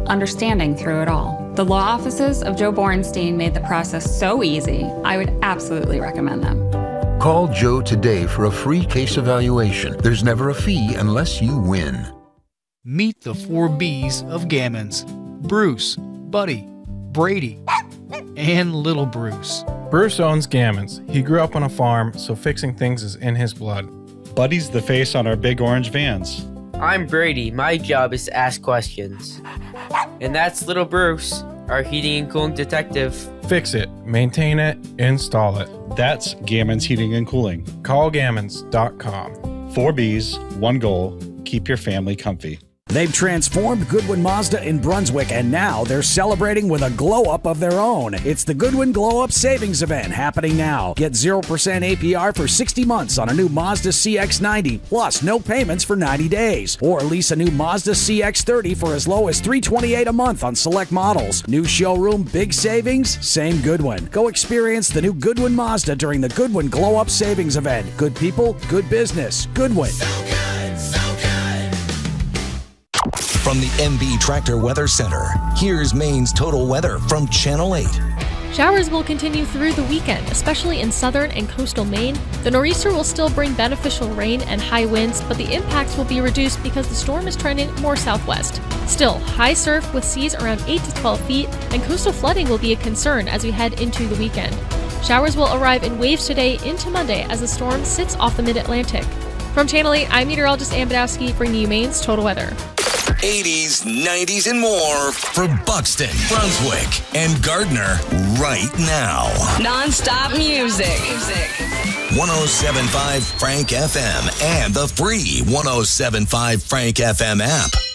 understanding through it all. The law offices of Joe Bornstein made the process so easy, I would absolutely recommend them. Call Joe today for a free case evaluation. There's never a fee unless you win. Meet the 4 B's of Gammons: Bruce, Buddy, Brady, and Little Bruce. Bruce owns Gammons. He grew up on a farm, so fixing things is in his blood. Buddy's the face on our big orange vans. I'm Brady. My job is to ask questions. And that's Little Bruce, our heating and cooling detective. Fix it, maintain it, install it. That's Gammons Heating and Cooling. Callgammons.com. 4 B's, 1 goal. Keep your family comfy. They've transformed Goodwin Mazda in Brunswick, and now they're celebrating with a glow-up of their own. It's the Goodwin Glow-Up Savings Event happening now. Get 0% APR for 60 months on a new Mazda CX-90, plus no payments for 90 days. Or lease a new Mazda CX-30 for as low as $328 a month on select models. New showroom, big savings, same Goodwin. Go experience the new Goodwin Mazda during the Goodwin Glow-Up Savings Event. Good people, good business. Goodwin. So good, so good. From the MB Tractor Weather Center, here's Maine's total weather from Channel 8. Showers will continue through the weekend, especially in southern and coastal Maine. The nor'easter will still bring beneficial rain and high winds, but the impacts will be reduced because the storm is trending more southwest. Still, high surf with seas around 8 to 12 feet, and coastal flooding will be a concern as we head into the weekend. Showers will arrive in waves today into Monday as the storm sits off the mid-Atlantic. From Channel 8, I'm meteorologist Ann Badowski, bringing you Maine's total weather. 80s, 90s, and more for Buxton, Brunswick, and Gardner right now. Non-stop music. 107.5 Frank FM and the free 107.5 Frank FM app.